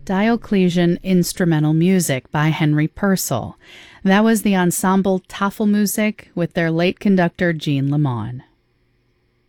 Dioclesian Instrumental Music by Henry Purcell. That was the ensemble Tafelmusik with their late conductor Jean Lemon.